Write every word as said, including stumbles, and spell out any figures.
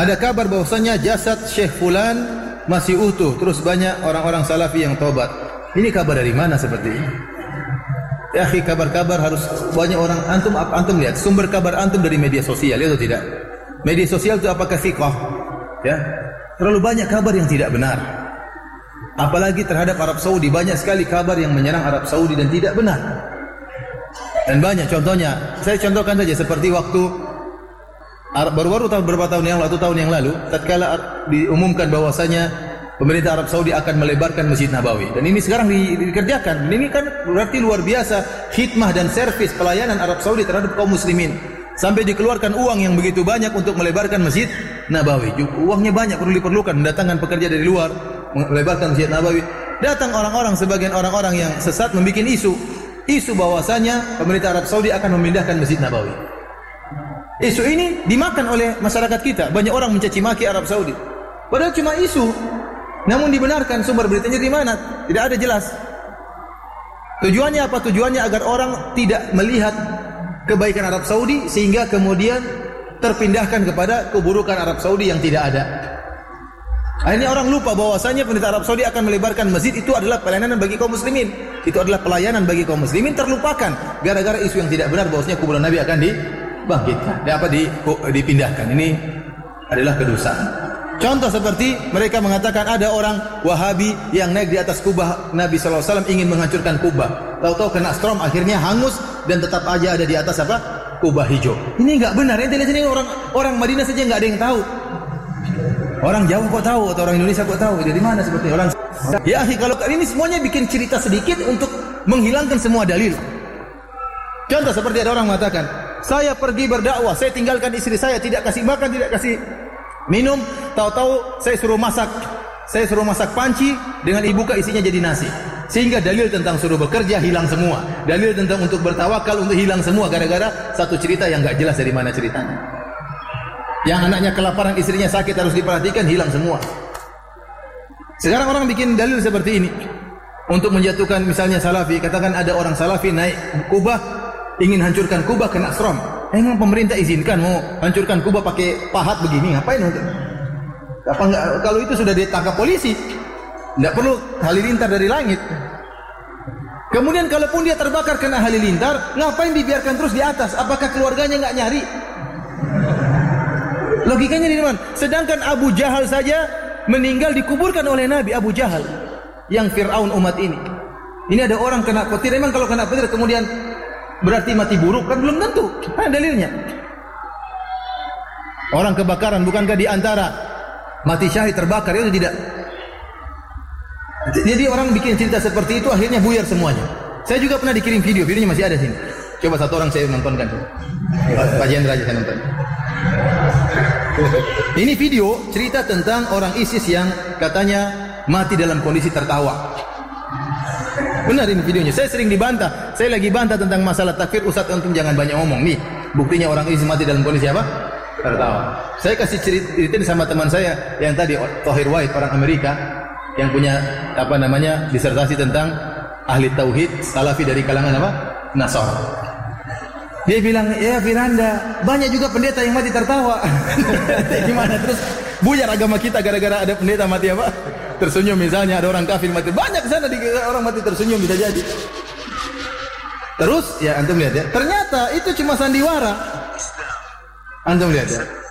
Ada kabar bahwasanya jasad Syekh Fulan masih utuh, terus banyak orang-orang salafi yang tobat. Ini kabar dari mana seperti ini? Ya, akhi, kabar-kabar harus banyak orang. Antum antum lihat sumber kabar antum dari media sosial, ya atau tidak? Media sosial itu apakah thiqah? Ya, terlalu banyak kabar yang tidak benar. Apalagi terhadap Arab Saudi, banyak sekali kabar yang menyerang Arab Saudi dan tidak benar. Dan banyak contohnya. Saya contohkan saja seperti waktu baru-baru tahun beberapa tahun yang lalu, satu tahun yang lalu, tatkala diumumkan bahwasanya pemerintah Arab Saudi akan melebarkan Masjid Nabawi. Dan ini sekarang di, dikerjakan. Ini kan berarti luar biasa khidmah dan servis pelayanan Arab Saudi terhadap kaum muslimin. Sampai dikeluarkan uang yang begitu banyak untuk melebarkan Masjid Nabawi. Uangnya banyak, perlu diperlukan, mendatangkan pekerja dari luar, melebarkan Masjid Nabawi. Datang orang-orang, sebagian orang-orang yang sesat membuat isu. Isu bahwasanya pemerintah Arab Saudi akan memindahkan Masjid Nabawi. Isu ini dimakan oleh masyarakat kita. Banyak orang mencaci maki Arab Saudi. Padahal cuma isu. Namun dibenarkan, sumber beritanya di mana? Tidak ada jelas. Tujuannya apa? Tujuannya agar orang tidak melihat kebaikan Arab Saudi sehingga kemudian terpindahkan kepada keburukan Arab Saudi yang tidak ada. Akhirnya orang lupa bahwasanya pemerintah Arab Saudi akan melebarkan masjid, itu adalah pelayanan bagi kaum muslimin. Itu adalah pelayanan bagi kaum muslimin, terlupakan gara-gara isu yang tidak benar bahwasanya kuburan Nabi akan dibangkitkan, apa dipindahkan. Ini adalah kedustaan. Contoh seperti mereka mengatakan ada orang Wahabi yang naik di atas kubah Nabi sallallahu alaihi wasallam ingin menghancurkan kubah. Tahu-tahu kena storm, akhirnya hangus dan tetap aja ada di atas apa? Kubah hijau. Ini enggak benar. Ente lihat sini, orang orang Madinah saja enggak ada yang tahu. Orang jauh kok tahu, atau orang Indonesia kok tahu? Dari mana seperti orang? Ya, akhi, kalau ini semuanya bikin cerita sedikit untuk menghilangkan semua dalil. Contoh seperti ada orang mengatakan, saya pergi berdakwah, saya tinggalkan istri saya, tidak kasih makan, tidak kasih minum, tahu-tahu saya suruh masak, saya suruh masak panci dengan ibuka isinya jadi nasi. Sehingga dalil tentang suruh bekerja hilang semua. Dalil tentang untuk bertawakal untuk hilang semua gara-gara satu cerita yang enggak jelas dari mana ceritanya. Yang anaknya kelaparan, istrinya sakit harus diperhatikan, hilang semua. Sekarang orang bikin dalil seperti ini untuk menjatuhkan misalnya salafi. Katakan ada orang salafi naik kubah, ingin hancurkan kubah, kena storm. Emang pemerintah izinkan mau hancurkan kubah pakai pahat begini? Ngapain? Apa enggak, kalau itu sudah ditangkap polisi, enggak perlu halilintar dari langit. Kemudian kalaupun dia terbakar kena halilintar, ngapain dibiarkan terus di atas? Apakah keluarganya enggak nyari? Logikanya di mana? Sedangkan Abu Jahal saja meninggal dikuburkan oleh Nabi. Abu Jahal yang Fir'aun umat ini. Ini ada orang kena petir. Memang kalau kena petir kemudian berarti mati buruk, kan belum tentu. Mana dalilnya? Orang kebakaran, bukankah di antara mati syahid terbakar itu tidak? Jadi orang bikin cerita seperti itu akhirnya buyar semuanya. Saya juga pernah dikirim video, videonya masih ada sini. Coba satu orang saya nontonkan. Pak Jendra aja saya nonton. Ini video cerita tentang orang ISIS yang katanya mati dalam kondisi tertawa. Benar ini videonya. Saya sering dibantah. Saya lagi bantah tentang masalah takfir. Ustaz, antum jangan banyak ngomong. Nih, buktinya orang ISIS mati dalam kondisi apa? Tertawa. Saya kasih ceritain sama teman saya yang tadi, Thohir White, orang Amerika yang punya apa namanya disertasi tentang ahli tauhid salafi dari kalangan apa? Nasara. Dia bilang, ya Firanda, banyak juga pendeta yang mati tertawa. Gimana? Terus buyar agama kita gara-gara ada pendeta mati apa? Tersenyum misalnya, ada orang kafir mati. Banyak sana di orang mati tersenyum bisa jadi. Terus, ya antum lihat ya. Ternyata itu cuma sandiwara. Antum lihat ya.